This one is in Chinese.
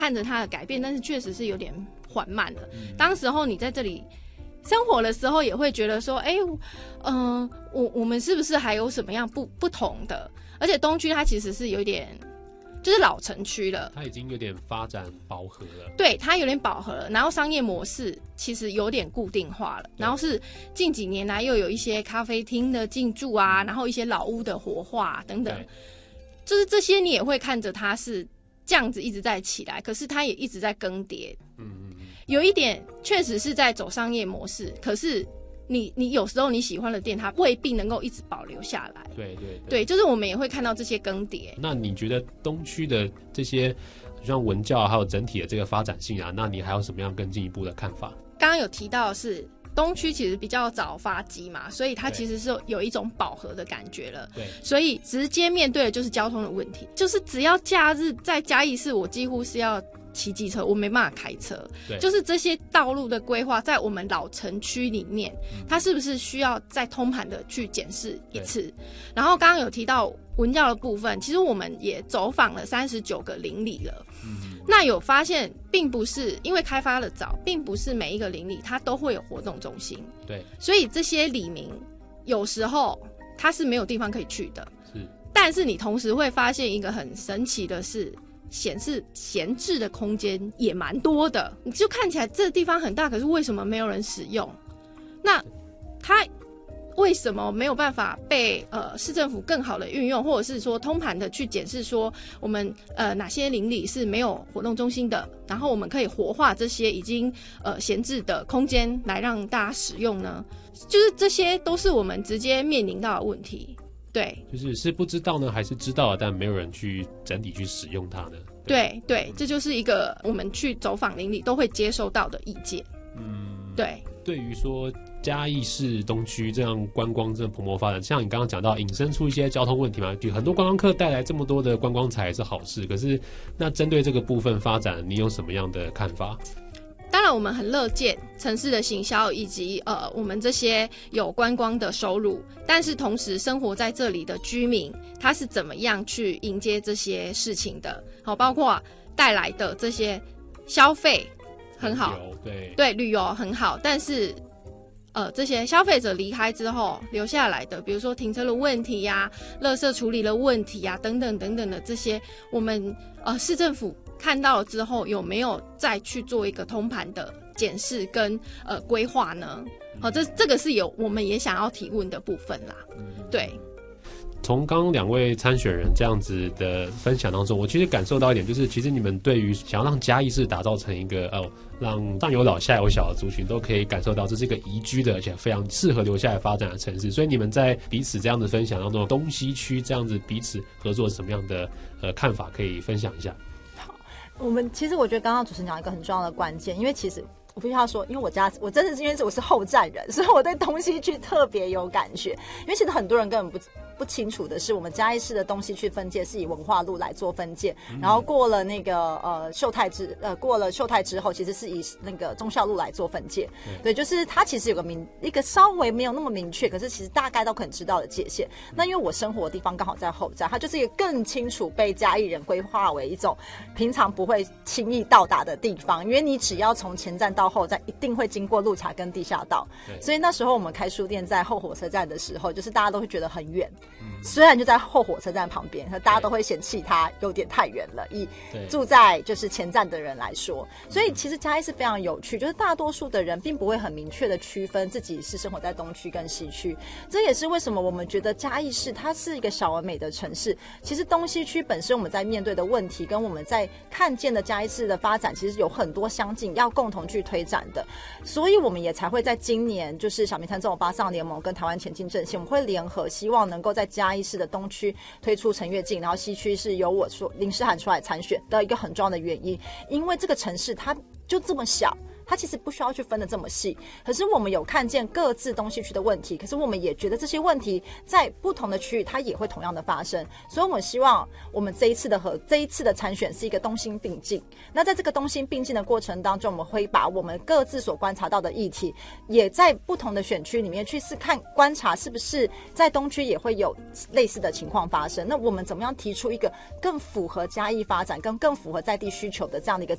看着它的改变，但是确实是有点缓慢的。当时候你在这里生活的时候，也会觉得说，我们是不是还有什么样不同的？而且东区它其实是有一点就是老城区了， 它已经有点发展饱和了。 对，它有点饱和了，然后商业模式其实有点固定化了，然后是近几年来又有一些咖啡厅的进驻啊，然后一些老屋的活化等等，就是这些你也会看着它是这样子一直在起来，可是它也一直在更迭。有一点确实是在走商业模式，可是你有时候你喜欢的店，它未必能够一直保留下来。对，就是我们也会看到这些更迭。 那你觉得东区的这些像文教还有整体的这个发展性啊，那你还有什么样更进一步的看法？ 刚刚有提到的是东区其实比较早发迹嘛，所以它其实是有一种饱和的感觉了。 对， 所以直接面对的就是交通的问题，就是只要假日在嘉义市，我几乎是要骑机车，我没办法开车。就是这些道路的规划在我们老城区里面，它是不是需要再通盘的去检视一次？然后刚刚有提到文教的部分，其实我们也走访了39个邻里了。那有发现并不是因为开发的早，并不是每一个邻里它都会有活动中心。 对， 所以这些里民有时候它是没有地方可以去的。但是你同时会发现一个很神奇的是，闲置的空间也蛮多的，你就看起来这个地方很大，可是为什么没有人使用？那它为什么没有办法被市政府更好的运用，或者是说通盘的去检视说我们哪些邻里是没有活动中心的，然后我们可以活化这些已经闲置的空间来让大家使用呢？就是这些都是我们直接面临到的问题。对， 是不知道呢，还是知道了但没有人去整体去使用它呢？ 对，这就是一个我们去走访邻里都会接收到的意见。对。 对于说嘉义市东区这样观光这样蓬勃发展，像你刚刚讲到引申出一些交通问题嘛，就很多观光客带来这么多的观光财是好事，可是那针对这个部分发展，你有什么样的看法？ 当然我们很乐见城市的行销以及我们这些有观光的收入，但是同时生活在这里的居民他是怎么样去迎接这些事情的，好，包括带来的这些消费很好，对，旅游很好，但是这些消费者离开之后留下来的，比如说停车的问题呀、垃圾处理的问题呀等等等等的这些，我们市政府看到了之后，有没有再去做一个通盘的检视跟规划呢？这个是我们也想要提问的部分啦。对。 从刚刚两位参选人这样子的分享当中，我其实感受到一点，就是其实你们对于想要让嘉义市打造成一个让上有老下有小的族群都可以感受到这是一个宜居的而且非常适合留下来发展的城市，所以你们在彼此这样的分享当中，东西区这样子彼此合作什么样的看法可以分享一下？ 好，其实我觉得刚刚主持人讲一个很重要的关键，因为其实我必须要说，因为我真的是因为我是后站人，所以我对东西区特别有感觉。因为其实很多人根本不清楚的是，我们嘉义市的东西区分界是以文化路来做分界，然后过了那个过了秀泰之后，其实是以那个忠孝路来做分界。对，就是它其实有一个稍微没有那么明确，可是其实大概都可能知道的界限。那因为我生活的地方刚好在后站，它就是一个更清楚被嘉义人规划为一种平常不会轻易到达的地方，因为你只要从前站到后站，一定会经过路查跟地下道。所以那时候我们开书店在后火车站的时候，就是大家都会觉得很远。虽然就在后火车站旁边，可大家都会嫌弃它有点太远了，以住在就是前站的人来说。所以其实嘉义是非常有趣，就是大多数的人并不会很明确的区分自己是生活在东区跟西区。这也是为什么我们觉得嘉义市它是一个小而美的城市。其实东西区本身我们在面对的问题跟我们在看见的嘉义市的发展其实有很多相近要共同去推展的，所以我们也才会在今年就是小明参政巴上联盟跟台湾前进阵线，我们会联合希望能够在嘉义市的东区推出陈月进，然后西区是由我说林诗涵出来参选的一个很重要的原因，因为这个城市它就这么小， 它其实不需要去分得这么细。可是我们有看见各自东西区的问题，可是我们也觉得这些问题在不同的区域它也会同样的发生，所以我们希望我们这一次的参选是一个东西并进。那在这个东西并进的过程当中，我们会把我们各自所观察到的议题，也在不同的选区里面去观察是不是在东区也会有类似的情况发生。那我们怎么样提出一个更符合嘉义发展跟更符合在地需求的这样的一个